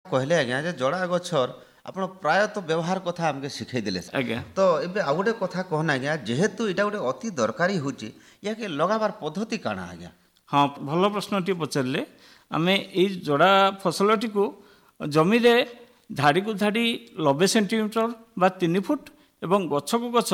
कहले आज्ञा जे जड़ा गछर आपण प्रायतः व्यवहार कथा हमके सिखाई देले आज्ञा तो एबे आ गोटे कथा कहना आज्ञा जेहेतु एटा गोटे अति दरकारी होची या के लगाबार पद्धति काना आज्ञा। हाँ भल प्रश्नटी पचारे आमे ए जड़ा फसलटी को जमी रे धाड़ी को धाड़ी 90 सेंटीमीटर बा 3 फुट एवं गछ को गछ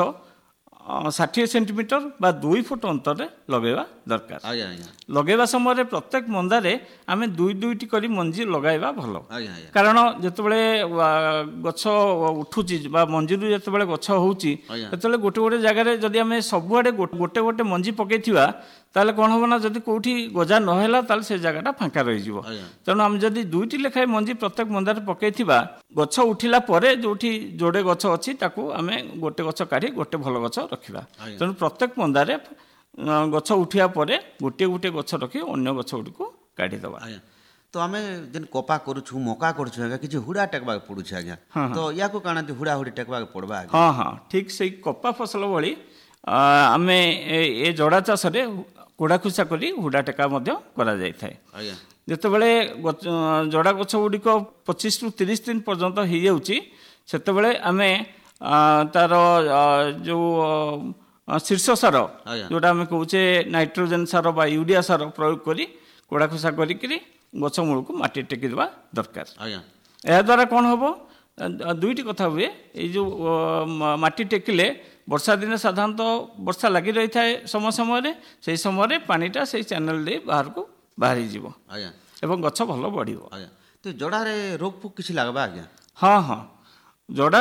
60 सेंटीमीटर बा 2 फुट अंतर लगेवा दरकार। आज्ञा आज्ञा लगेवा समय प्रत्येक मंदारे आमे दुई दुईटी करी मंजी लगाइबा भलो आज्ञा आज्ञा कारण जेतेबेले गछ उठुची बा मंजीरु जेतेबेले गछ होउची सेतेबेले गोटे गोटे जगह जदि आमे सबुआडे गोटे गोटे मंजी पकेइथिबा ताले कोन होबो ना जदि कोठी गजा न हैला ताले से जगहटा फांका रहि जिवो तेणु आम जदि दुईटी लेखाय मंजी प्रत्येक मंदारे पकेइथिबा गछ उठिला परे जोठी जोडे गछ अछि ताकू आमे गोटे गछ काढी गोटे भलो गछ रखिबा तेणु प्रत्येक मंदारे गछ उठिया परे गोटे गोटे गछ रखि अन्य गछ गुडीको काढी दबा। तो आमे जेन कोपा करूछु मका करूछु आज्ञा किछि हुडा टेकबा पडुछ आज्ञा तो या को काना हुडा हुडी टेकबा पड़बा आज्ञा। हाँ हाँ ठीक से कपा फसल भली आमे ए जड़ा चाष रे कोड़ा खुसा करी हुडा टेका मध्य करा जाय थाए जेतेबेले जड़ा गछ गुडीको 25 रु 30 दिन पर्यंत हो जाउची सेतेबेले आमे तार जो शीर्ष सार जोटा आम कहे नाइट्रोजेन सार बा यूरिया सार प्रयोग करी कोड़ा खोसा करी गछ मूल को माटी टेकी देवा दरकार। यह द्वारा कौन हम दुईटी कथा हुए ये जो माटी टेकिले वर्षा दिन साधारणतः वर्षा लगी रही था समय समय से समय पानीटा से चैनल दे बाहर को बाहरी जीव एवं गछ भल बढ़िबो। तो जड़ा रे रोग पोक किछि लागबा आज्ञा। हाँ हाँ जड़ा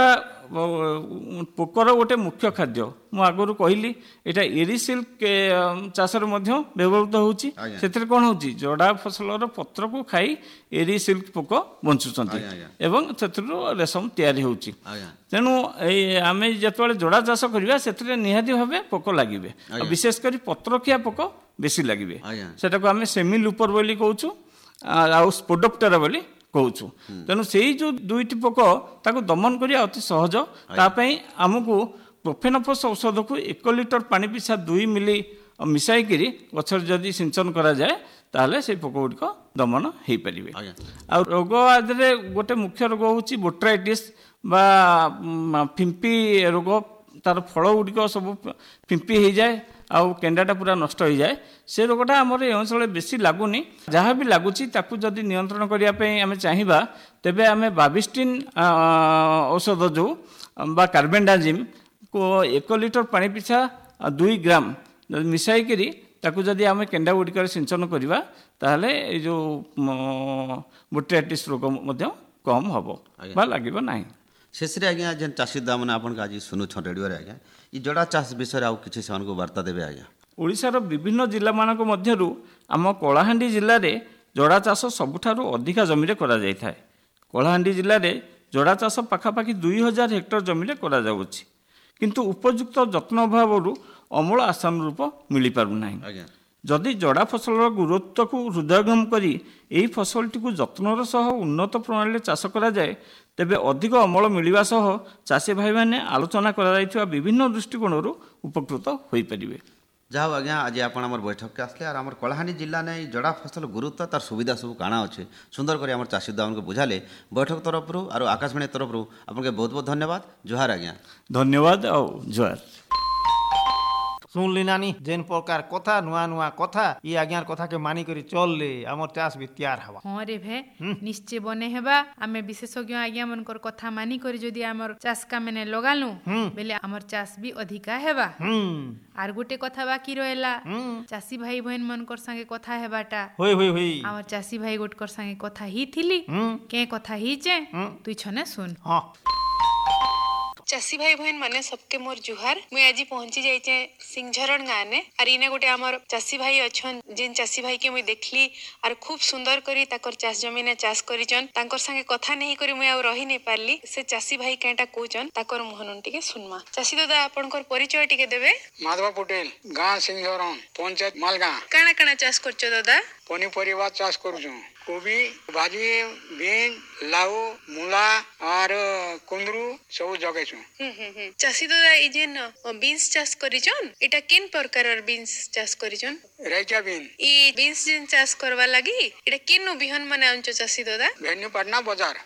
पोकर गोटे मुख्य खाद्य मु आगु कहली एटा एरीसिल्क चाष व्यवहृत होची सेतिर कोन होची जड़ा फसलर पत्र को खाई एरीसिल्क पोक बंचुचंती एवं सेतिर रेशम तैयारी होची तेणु आमे जेतबेले जड़ा चाष करिबा सेतिर निहाती भाबे पोक लागिबे विशेष करी पत्रखिया पोक बेसी लागिबे सेटा को आमे सेमी लूपर बोली कहूछु आ स्पोडोप्टेरा बोली कहूँ तेणु से जो दुईटी पोक ताको दमन करिया अति सहज तापई आमको प्रोफेनोफस औषध को 1 लिटर पानी पिछा 2 मिली मिसाई करी गछर जदि सिंचन करा जाए ताहले से पोक गुड़िक दमन हो पारे। आ रोग आदि गोटे मुख्य रोग होची बोट्राइटिस बा फिंपी रोग तार फल गुड़िक सब फिंपी हो जाए आउ केंडाटा पूरा नष्ट हो जाए से रोगटा आमर ए अंचल बेसी लगुनि जहाँ भी लगुच ताकू जदि नियंत्रण करने आम चाहिए तेबे आम बाबिस्टिन औषध जो बा कार्बेंडाजिम को 1 लिटर पानी पिछा 2 ग्राम मिसाई करी ताकू जदि आम केंडा गुड़िक सिंचन करवा ताहले ए जो बोट्राइटिस रोग कम हम बा लगे ना। शेष आज्ञा जेन चाषी दाम मैंने आपन आज शुणुछ रेडियो आज्ञा ये जड़ा चाष विषय आउ किसी से वार्ता देवे आज्ञा। ओडिशार विभिन्न जिला मानक मध्यरु आम कलाहांडी जिले में जड़ा चाष सबुठारु अधिका जमी रे करा जाय थाए। कलाहांडी जिले में जड़ा चाष पाखापाखि 2000 हेक्टर जमी रे करा जाउछि किंतु उपयुक्त जत्न अभाव अमल आशानुरूप मिल पारु नाही। जदि जड़ा फसलर गुरुत्व को हृदयंगम करी एही फसलटी को जत्नर सह उन्नत प्रणाली चाष करा जाए तेबे अधिक अमल मिलवा सह चाषी भाई मैंने आलोचना करा विभिन्न दृष्टिकोण उपकृत हो पारे। जाओ आज्ञा आज आप बैठक के आसले और आम कलाहांडी जिला ने जड़ा फसल गुरुत्व तार सुविधा सब काଣା अच्छे सुंदर कर चाषी दाम को बुझाले बैठक तरफ और आकाशवाणी तरफ आपके बहुत बहुत धन्यवाद। जोहार आज्ञा। धन्यवाद और जोहार। सुनली नानी जेन प्रकार कथा नुआ नुआ कथा ये आज्ञार कथा के मानी करी चल ले हमर चाष भी तैयार हवा। हां रे भे निश्चय बने हेबा आमे विशेषज्ञ आज्ञा मनकर कथा मानी करी जदी हमर चाष का मैंने लगालु बेले हमर चाष भी अधिका हेबा। आर गोटे कथा बाकी रहेला चाषी भाई बहन मनकर संगे कथा हेबाटा होय होय होय हमर चाषी भाई गोटकर संगे कथा ही थिली के कथा ही जे तुई छने सुन। हां चाषी भाई बहन माने सबके मोर जुहार। मैं आज पहुंची जाइचे सिंहझरण गाँव ने और इने गोटे आमर चाषी भाई अच्छन जिन चाषी भाई के मुई देखली और खूब सुंदर करी ताकर चाष जमीन चाष करिचन ताकर संगे कथा नहीं करी मुई आ रही नहीं पारली से चाषी भाई केटा कहचन ताकर मुहन टिके सुनमा। चाषी दादा आपनकर परिचय टिके देबे। माधव पटेल गाँ सिंहझरण पंचायत मालगाँ। काना काना चाष करछो दादा? पनीपरिया चाष करूछु कोबी भाजी बीन लाउ मूला और कुंदरू सब जगैछु। चाषी दादा ई जेन बीन्स चाष करिचन एटा केन प्रकारर बीन्स चाष करिचन? रैचा बीन। ई बीन्स जेन चाष करवा लागि एटा केनो बिहन माने आनछो चाषी दादा? भेन्यू पटना बाजार।